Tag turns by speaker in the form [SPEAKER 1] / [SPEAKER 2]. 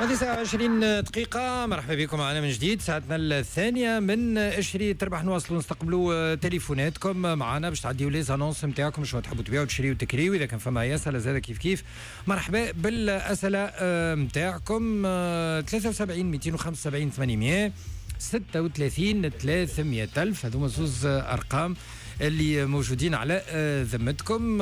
[SPEAKER 1] 29 دقيقة. مرحبا بكم معنا من جديد ساعتنا الثانية من اشري تربح. نواصلوا نستقبلوا تليفوناتكم معنا باش تعديوا لي زانونس نتاعكم شنو تحبوا تبيعوا تشريوا تكريوا. إذا كان فما أسئلة زاد كيف مرحبا بالأسئلة نتاعكم. 73 275 800 36 300 ألف. هذوما زوز أرقام اللي موجودين على ذمتكم.